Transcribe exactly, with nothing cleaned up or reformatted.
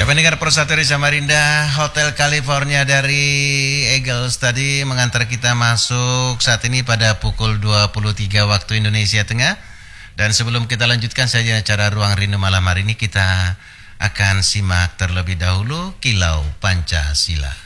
Ya, pendengar Persaturi Samarinda, Hotel California dari Eagles tadi mengantar kita masuk saat ini pada pukul dua puluh tiga waktu Indonesia Tengah. Dan sebelum kita lanjutkan saja acara Ruang Rindu malam hari ini, kita akan simak terlebih dahulu Kilau Pancasila.